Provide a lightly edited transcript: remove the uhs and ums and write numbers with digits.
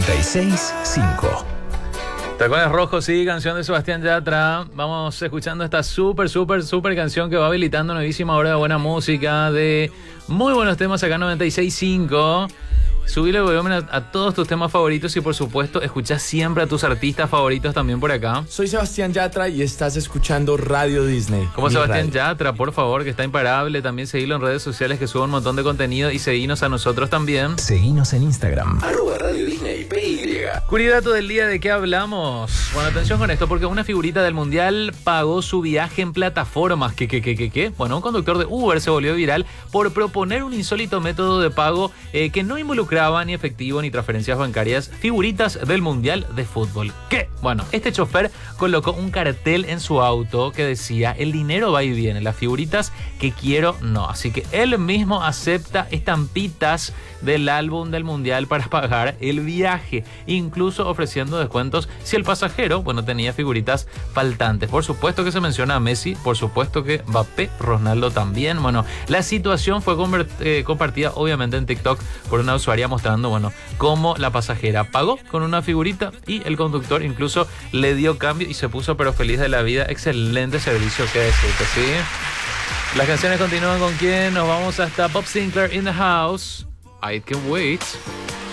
96.5. Tacones Rojos, sí, canción de Sebastián Yatra. Vamos escuchando esta súper canción que va habilitando nuevísima hora de buena música, de muy buenos temas acá en 96.5. Subile el volumen a todos tus temas favoritos y por supuesto escuchá siempre a tus artistas favoritos también por acá. Soy Sebastián Yatra y estás escuchando Radio Disney. Como Sebastián Yatra, por favor, que está imparable. También seguilo en redes sociales que sube un montón de contenido y seguinos a nosotros también. Seguinos en Instagram, @Radio Disney PY. Curidato del día, ¿de qué hablamos? Bueno, atención con esto, porque una figurita del Mundial pagó su viaje en plataformas. ¿Qué? Bueno, un conductor de Uber se volvió viral por proponer un insólito método de pago que no involucraba ni efectivo ni transferencias bancarias, figuritas del Mundial de Fútbol. ¿Qué? Bueno, este chofer colocó un cartel en su auto que decía: el dinero va y viene, las figuritas que quiero no. Así que él mismo acepta estampitas del álbum del Mundial para pagar el viaje, incluso ofreciendo descuentos si el pasajero, bueno, tenía figuritas faltantes. Por supuesto que se menciona a Messi, por supuesto que Mbappé, Ronaldo también. Bueno, la situación fue compartida obviamente en TikTok por una usuaria mostrando, bueno, cómo la pasajera pagó con una figurita y el conductor incluso le dio cambio y se puso pero feliz de la vida. Excelente servicio, que decirte, ¿sí? Las canciones continúan con quién. Nos vamos hasta Bob Sinclair in the house. I Can Wait.